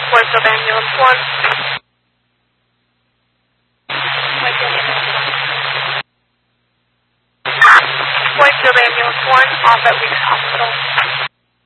Voice of ambulance 1. Voice of ambulance 1, off at Weeks Hospital.